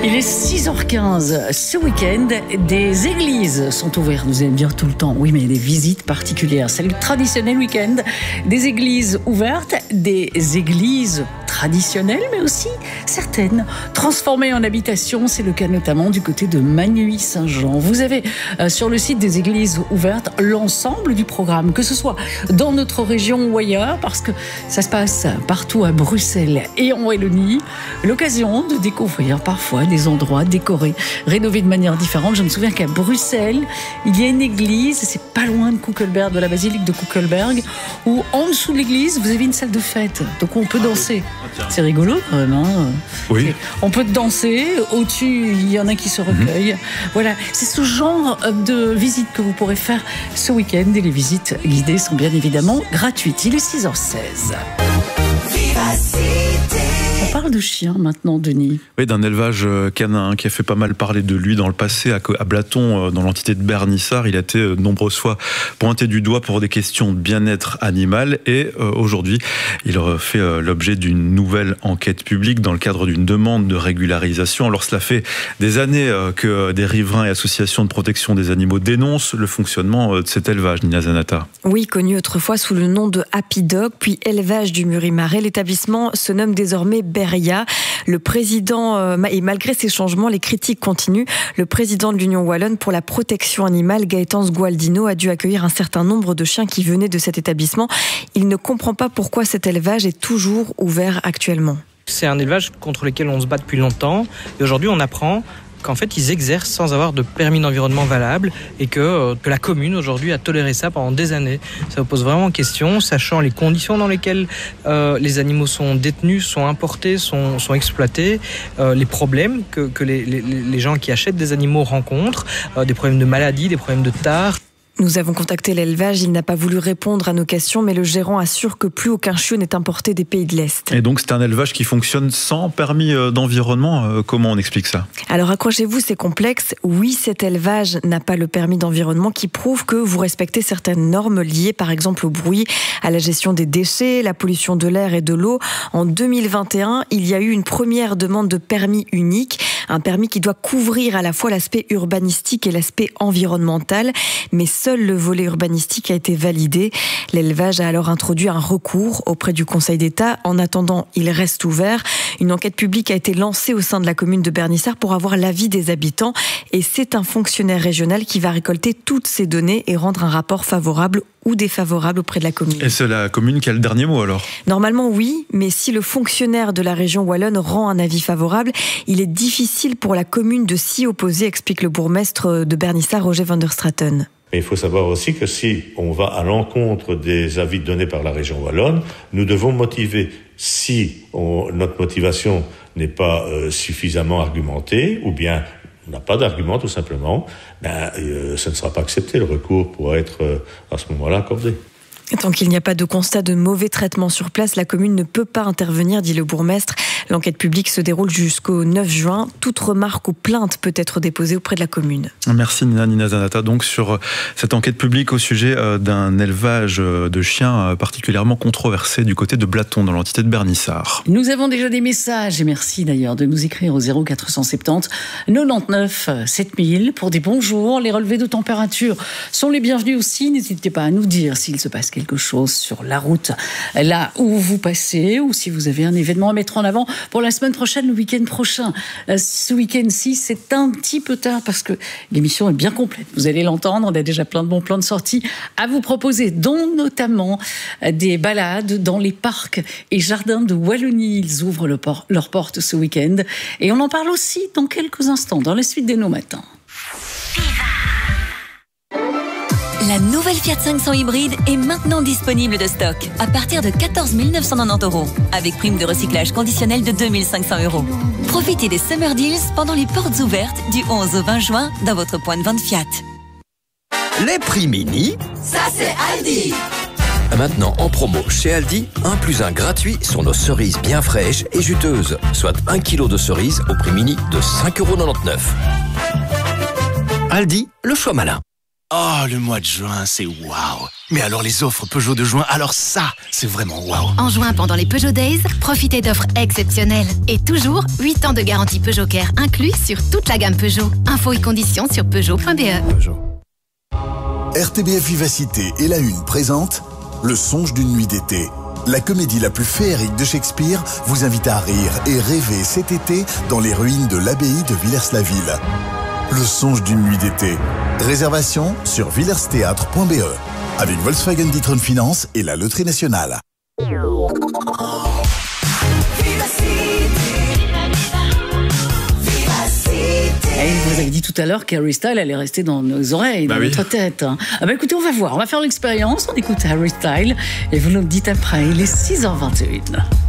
Il est 6h15. Ce week-end, des églises sont ouvertes. Vous allez me dire tout le temps, oui, mais des visites particulières. C'est le traditionnel week-end. Des églises ouvertes, des églises traditionnelles, mais aussi certaines transformées en habitation. C'est le cas notamment du côté de Magnuy-Saint-Jean. Vous avez sur le site des églises ouvertes l'ensemble du programme, que ce soit dans notre région ou ailleurs, parce que ça se passe partout à Bruxelles et en Wallonie. L'occasion de découvrir parfois des endroits décorés, rénovés de manière différente. Je me souviens qu'à Bruxelles, il y a une église, c'est pas loin de Koekelberg, de la basilique de Koekelberg, où en dessous de l'église, vous avez une salle de fête. Donc on peut danser. C'est rigolo quand même, hein. Oui. On peut danser, au-dessus il y en a qui se recueillent. Voilà, c'est ce genre de visite que vous pourrez faire ce week-end, et les visites guidées sont bien évidemment gratuites. Il est 6h16. On parle de chiens maintenant, Denis. Oui, d'un élevage canin qui a fait pas mal parler de lui dans le passé à Blaton, dans l'entité de Bernissart. Il a été de nombreuses fois pointé du doigt pour des questions de bien-être animal, et aujourd'hui, il fait l'objet d'une nouvelle enquête publique dans le cadre d'une demande de régularisation. Alors cela fait des années que des riverains et associations de protection des animaux dénoncent le fonctionnement de cet élevage, Nina Zanata. Oui, connu autrefois sous le nom de Happy Dog, puis élevage du Murimarais. L'établissement se nomme désormais Beria. Le président, et malgré ces changements, les critiques continuent. Le président de l'Union Wallonne pour la protection animale, Gaëtan Sgualdino, a dû accueillir un certain nombre de chiens qui venaient de cet établissement. Il ne comprend pas pourquoi cet élevage est toujours ouvert actuellement. C'est un élevage contre lequel on se bat depuis longtemps. Et aujourd'hui, on apprend qu'en fait, ils exercent sans avoir de permis d'environnement valable, et que la commune, aujourd'hui, a toléré ça pendant des années. Ça vous pose vraiment question, sachant les conditions dans lesquelles les animaux sont détenus, sont importés, sont exploités, les problèmes que les gens qui achètent des animaux rencontrent, des problèmes de maladie, des problèmes de tare. Nous avons contacté l'élevage, il n'a pas voulu répondre à nos questions, mais le gérant assure que plus aucun chiot n'est importé des pays de l'Est. Et donc c'est un élevage qui fonctionne sans permis d'environnement. Comment on explique ça ? Alors accrochez-vous, c'est complexe. Oui, cet élevage n'a pas le permis d'environnement qui prouve que vous respectez certaines normes liées par exemple au bruit, à la gestion des déchets, la pollution de l'air et de l'eau. En 2021, il y a eu une première demande de permis unique, un permis qui doit couvrir à la fois l'aspect urbanistique et l'aspect environnemental, mais seul le volet urbanistique a été validé. L'élevage a alors introduit un recours auprès du Conseil d'État. En attendant, il reste ouvert. Une enquête publique a été lancée au sein de la commune de Bernissart pour avoir l'avis des habitants. Et c'est un fonctionnaire régional qui va récolter toutes ces données et rendre un rapport favorable ou défavorable auprès de la commune. Et c'est la commune qui a le dernier mot alors ? Normalement oui, mais si le fonctionnaire de la région wallonne rend un avis favorable, il est difficile pour la commune de s'y opposer, explique le bourgmestre de Bernissart, Roger van der Straten. Mais il faut savoir aussi que si on va à l'encontre des avis donnés par la région wallonne, nous devons motiver. Si notre motivation n'est pas suffisamment argumentée, ou bien on n'a pas d'argument tout simplement, ça ne sera pas accepté. Le recours pourra être à ce moment-là accordé. Tant qu'il n'y a pas de constat de mauvais traitement sur place, la commune ne peut pas intervenir, dit le bourgmestre. L'enquête publique se déroule jusqu'au 9 juin. Toute remarque ou plainte peut être déposée auprès de la commune. Merci Nina Zanata. Donc sur cette enquête publique au sujet d'un élevage de chiens particulièrement controversé du côté de Blaton, dans l'entité de Bernissart. Nous avons déjà des messages, et merci d'ailleurs de nous écrire au 0470 99 7000 pour des bonjours. Les relevés de température sont les bienvenus aussi. N'hésitez pas à nous dire s'il se passe quelque chose sur la route là où vous passez, ou si vous avez un événement à mettre en avant pour la semaine prochaine, le week-end prochain. Ce week-end-ci, c'est un petit peu tard parce que l'émission est bien complète. Vous allez l'entendre, on a déjà plein de bons plans de sortie à vous proposer, dont notamment des balades dans les parcs et jardins de Wallonie. Ils ouvrent leurs portes ce week-end, et on en parle aussi dans quelques instants dans la suite des Nos Matins. La nouvelle Fiat 500 hybride est maintenant disponible de stock à partir de 14 990 €, avec prime de recyclage conditionnelle de 2 500 €. Profitez des Summer Deals pendant les portes ouvertes du 11 au 20 juin dans votre point de vente Fiat. Les prix mini, ça c'est Aldi. Maintenant en promo chez Aldi, 1+1 gratuit sur nos cerises bien fraîches et juteuses, soit 1 kg de cerises au prix mini de 5,99 €. Aldi, le choix malin. Oh, le mois de juin, c'est waouh. Mais alors les offres Peugeot de juin, alors ça, c'est vraiment waouh. En juin, pendant les Peugeot Days, profitez d'offres exceptionnelles. Et toujours, 8 ans de garantie Peugeot Care inclus sur toute la gamme Peugeot. Infos et conditions sur Peugeot.be. Peugeot. RTBF Vivacité et La Une présente Le songe d'une nuit d'été. La comédie la plus féerique de Shakespeare vous invite à rire et rêver cet été dans les ruines de l'abbaye de Villers-la-Ville. Le songe d'une nuit d'été. Réservation sur villersthéâtre.be avec Volkswagen D'Ieteren Finance et la Loterie Nationale. Et vous avez dit tout à l'heure qu'Harry Styles allait rester dans nos oreilles, dans notre tête. Ah bah écoutez, on va voir, on va faire l'expérience, on écoute Harry Styles et vous nous le dites après, il est 6h21.